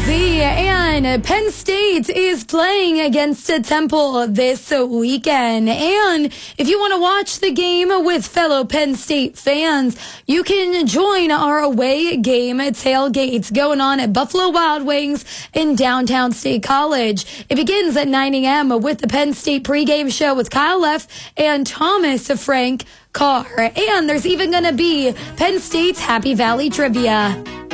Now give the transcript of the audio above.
Z, and Penn State is playing against Temple this weekend. And if you want to watch the game with fellow Penn State fans, you can join our away game tailgates going on at Buffalo Wild Wings in downtown State College. It begins at 9 a.m. with the Penn State pregame show with Kyle Leff and Thomas Frank Carr. And there's even going to be Penn State's Happy Valley Trivia.